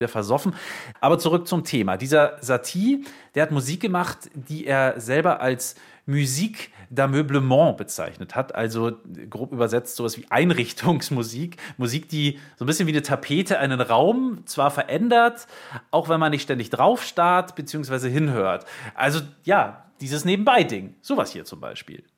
versoffen. Aber zurück zum Thema. Dieser Satie, der hat Musik gemacht, die er selber als Musique d'ameublement bezeichnet hat. Also grob übersetzt sowas wie Einrichtungsmusik. Musik, die so ein bisschen wie eine Tapete einen Raum zwar verändert, auch wenn man nicht ständig drauf starrt bzw. hinhört. Also ja, dieses Nebenbei-Ding. Sowas hier zum Beispiel.